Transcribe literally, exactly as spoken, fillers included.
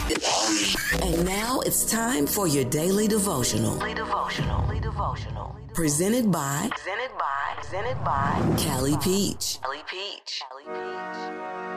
And now it's time for your daily devotional. Daily devotional. Daily devotional. Presented by, presented by, presented by Callie Peach. Callie Peach.